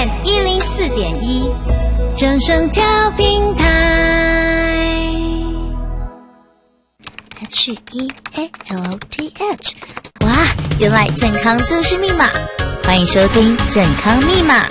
FM 104.1，正声调频台。HEALTH， 哇，原来健康就是密码！欢迎收听健康密码。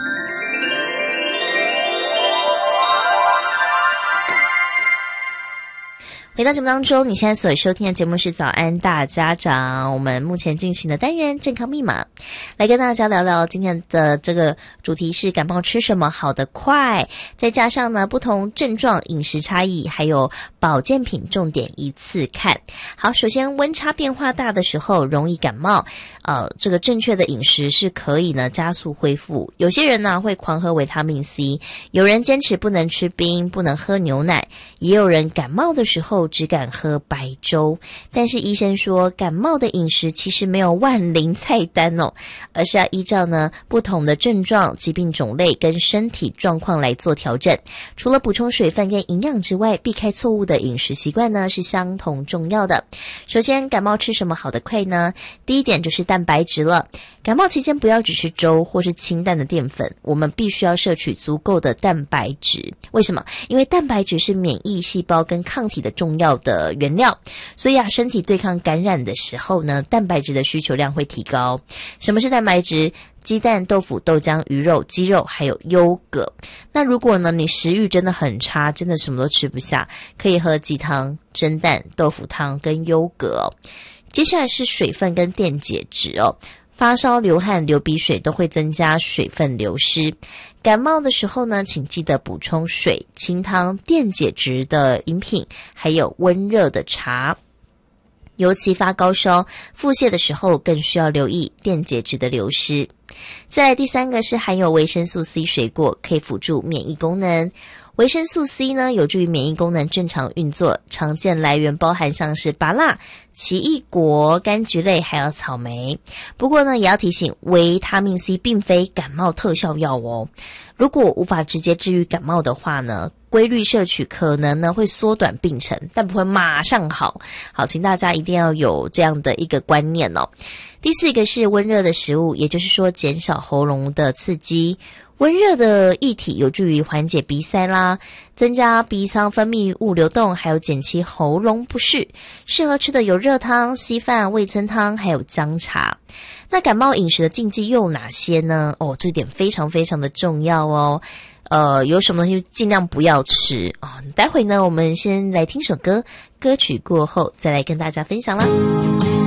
回到节目当中，你现在所收听的节目是早安大家长，我们目前进行的单元健康密码，来跟大家聊聊今天的这个主题是感冒吃什么好得快，再加上呢不同症状、饮食差异，还有保健品重点一次看。好，首先温差变化大的时候容易感冒，这个正确的饮食是可以呢加速恢复。有些人呢会狂喝维他命 C， 有人坚持不能吃冰，不能喝牛奶，也有人感冒的时候只敢喝白粥。但是医生说，感冒的饮食其实没有万灵菜单哦，而是要依照呢不同的症状、疾病种类跟身体状况来做调整。除了补充水分跟营养之外，避开错误的饮食习惯呢是相同重要的。首先，感冒吃什么好得快呢？第一点就是蛋白质了。感冒期间不要只吃粥或是清淡的淀粉，我们必须要摄取足够的蛋白质。为什么？因为蛋白质是免疫细胞跟抗体的重要的原料，所以身体对抗感染的时候呢，蛋白质的需求量会提高。什么是蛋白质？鸡蛋、豆腐、豆浆、鱼肉、鸡肉还有优格。那如果呢你食欲真的很差，真的什么都吃不下，可以喝鸡汤、蒸蛋、豆腐汤跟优格哦。接下来是水分跟电解质哦。发烧、流汗、流鼻水都会增加水分流失。感冒的时候呢，请记得补充水、清汤、电解质的饮品，还有温热的茶。尤其发高烧、腹泻的时候，更需要留意电解质的流失。再来第三个是含有维生素 C 水果，可以辅助免疫功能。维生素 C 呢，有助于免疫功能正常运作，常见来源包含像是芭乐、奇异果、柑橘类还有草莓。不过呢，也要提醒，维他命 C 并非感冒特效药哦。如果无法直接治愈感冒的话呢，规律摄取可能呢会缩短病程，但不会马上好。好，请大家一定要有这样的一个观念哦。第四个是温热的食物，也就是说减少喉咙的刺激。温热的液体有助于缓解鼻塞啦，增加鼻腔分泌物流动，还有减轻喉咙不适。适合吃的有热汤、稀饭、味噌汤，还有姜茶。那感冒饮食的禁忌又有哪些呢？这点非常非常的重要哦。有什么东西尽量不要吃啊？待会呢，我们先来听首歌，歌曲过后再来跟大家分享啦。